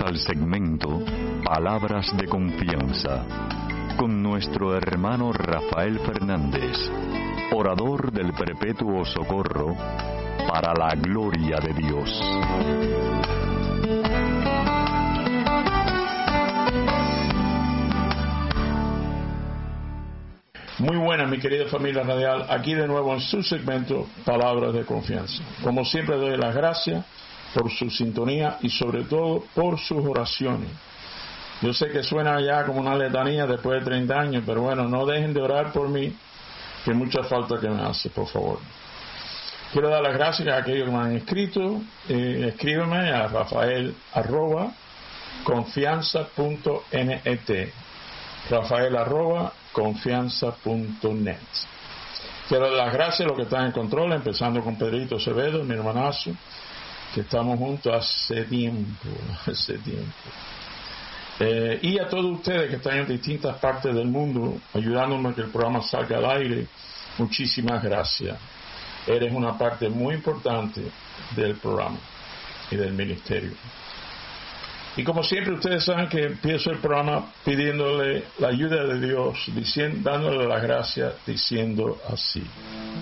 al segmento Palabras de Confianza con nuestro hermano Rafael Fernández, orador del Perpetuo Socorro, para la gloria de Dios. Muy buenas, mi querida familia radial, aquí de nuevo en su segmento Palabras de Confianza. Como siempre doy las gracias por su sintonía y sobre todo por sus oraciones. Yo sé que suena ya como una letanía después de 30 años, pero bueno, no dejen de orar por mí, que mucha falta que me hace, por favor. Quiero dar las gracias a aquellos que me han escrito. Escríbeme a rafael@confianza.net, rafael@confianza.net. Quiero dar las gracias a los que están en control, empezando con Pedrito Acevedo, mi hermanazo, que estamos juntos hace tiempo. Y a todos ustedes que están en distintas partes del mundo, ayudándome a que el programa salga al aire, muchísimas gracias. Eres una parte muy importante del programa y del ministerio. Y como siempre, ustedes saben que empiezo el programa pidiéndole la ayuda de Dios, dándole las gracias, diciendo así: